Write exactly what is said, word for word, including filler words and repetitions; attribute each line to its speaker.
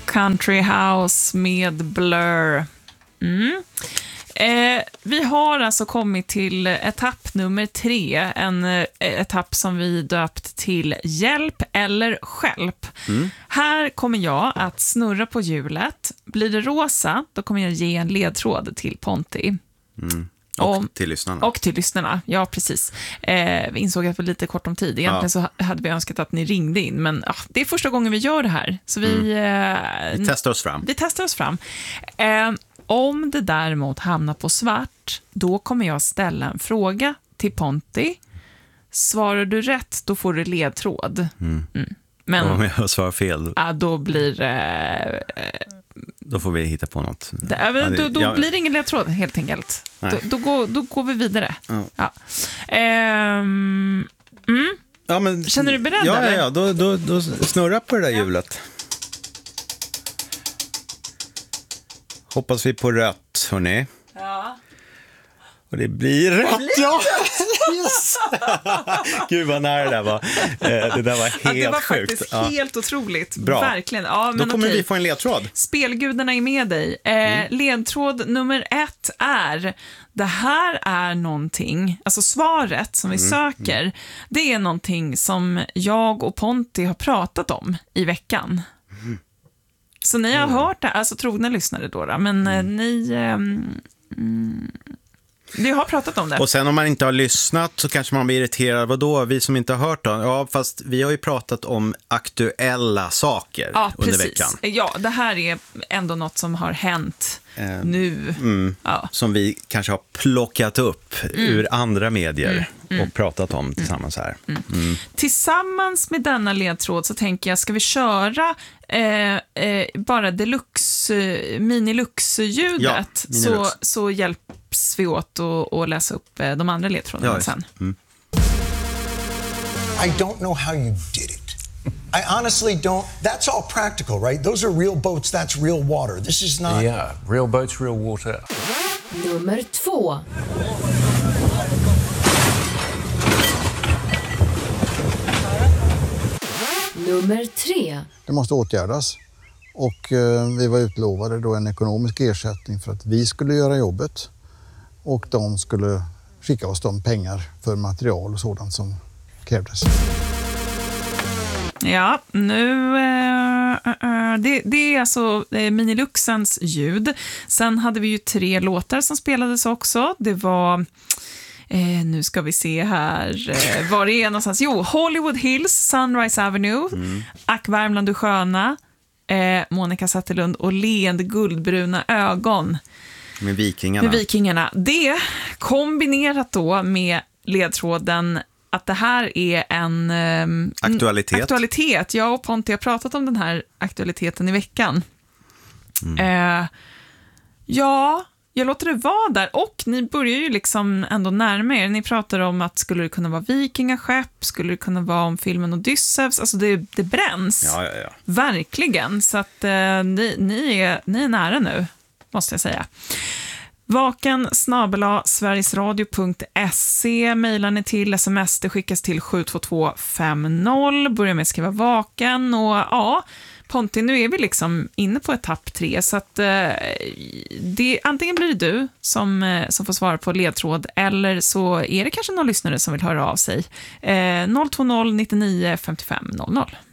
Speaker 1: Country House med Blur. Mm. Eh, vi har alltså kommit till etapp nummer tre, en eh, etapp som vi döpt till hjälp eller stjälp. Mm. Här kommer jag att snurra på hjulet. Blir det rosa, då kommer jag ge en ledtråd till Ponti.
Speaker 2: Mm. Och, och till lyssnarna.
Speaker 1: Och till lyssnarna, ja precis. Eh, vi insåg att det var lite kort om tid. Egentligen ja. så hade vi önskat att ni ringde in. Men ah, det är första gången vi gör det här. Så vi,
Speaker 2: mm.
Speaker 1: eh,
Speaker 2: vi testar oss fram.
Speaker 1: Vi testar oss fram. Eh, om det däremot hamnar på svart, då kommer jag ställa en fråga till Ponti. Svarar du rätt, då får du ledtråd. Mm. Mm. Men
Speaker 2: om jag svarar fel,
Speaker 1: ja, då blir eh,
Speaker 2: då får vi hitta på något.
Speaker 1: Det, då då, då jag, blir det ingen ledtråd, helt enkelt. Då, då, går, då går vi vidare. Ja. Ja. Ehm, mm.
Speaker 2: Ja, men,
Speaker 1: känner du beredd?
Speaker 2: Ja,
Speaker 1: eller?
Speaker 2: ja, ja. Då, då, då snurra på det där hjulet. Hoppas vi på rött, hörni.
Speaker 1: Ja.
Speaker 2: Och det blir rätt, ja. Yes. Gud vad nära det där var. Det där var helt sjukt.
Speaker 1: Ja, det var
Speaker 2: sjukt.
Speaker 1: faktiskt
Speaker 2: Ja.
Speaker 1: helt otroligt.
Speaker 2: Bra.
Speaker 1: Verkligen. Ja, men
Speaker 2: då kommer
Speaker 1: okej.
Speaker 2: vi få en ledtråd.
Speaker 1: Spelgudarna är med dig. Eh, mm. Ledtråd nummer ett är: det här är någonting, alltså svaret som vi mm. söker, mm. det är någonting som jag och Ponti har pratat om i veckan. Mm. Så ni har mm. hört det, alltså trogna lyssnare då, då men mm. ni... Um, mm, vi har pratat om det.
Speaker 2: Och sen om man inte har lyssnat så kanske man blir irriterad. Vadå? Vi som inte har hört då? Ja, fast vi har ju pratat om aktuella saker
Speaker 1: ja,
Speaker 2: under
Speaker 1: precis.
Speaker 2: veckan.
Speaker 1: Ja, det här är ändå något som har hänt eh, nu.
Speaker 2: Mm,
Speaker 1: ja.
Speaker 2: Som vi kanske har plockat upp mm. ur andra medier mm, mm. och pratat om tillsammans här.
Speaker 1: Mm. Mm. Tillsammans med denna ledtråd så tänker jag, ska vi köra eh, eh, bara deluxe, eh, minilux-ljudet
Speaker 2: ja,
Speaker 1: så, så hjälper vi åt att läsa upp de andra ledtrådarna ja, sen. Mm.
Speaker 3: I don't know how you did it. I honestly don't. That's all practical, right? Those are real boats, that's real water. This is not...
Speaker 4: Yeah, real boats, real water.
Speaker 5: Nummer två. Nummer tre.
Speaker 6: Det måste åtgärdas. Och eh, vi var utlovade då en ekonomisk ersättning för att vi skulle göra jobbet. Och de skulle skicka oss de pengar för material och sådant som krävdes.
Speaker 1: Ja, nu... Äh, äh, det, det är alltså äh, Miniluxens ljud. Sen hade vi ju tre låtar som spelades också. Det var... Eh, nu ska vi se här. Eh, var det är någonstans? Jo, Hollywood Hills, Sunrise Avenue, mm. Ack Värmland du sköna, eh, Monica Zetterlund och Leende guldbruna ögon.
Speaker 2: Med vikingarna.
Speaker 1: Med vikingarna. Det kombinerat då med ledtråden att det här är en um,
Speaker 2: aktualitet.
Speaker 1: aktualitet. Jag och Ponti har pratat om den här aktualiteten i veckan. Mm. Eh, ja, jag låter det vara där. Och ni börjar ju liksom ändå närma er. Ni pratar om att skulle det kunna vara vikingaskepp, skulle det kunna vara om filmen Odysseus. Alltså det, det bränns.
Speaker 2: Ja, ja, ja.
Speaker 1: Verkligen. Så att eh, ni, ni, är, ni är nära nu, måste jag säga. Vaken snabel-a sverigesradio punkt se, mejlar ni till, sms, det skickas till sju två två fem noll, börja med att skriva vaken och ja, Ponti, nu är vi liksom inne på etapp tre så att eh, det, antingen blir det du som, eh, som får svara på ledtråd eller så är det kanske någon lyssnare som vill höra av sig. Eh, noll två noll nittionio femtiofem noll noll.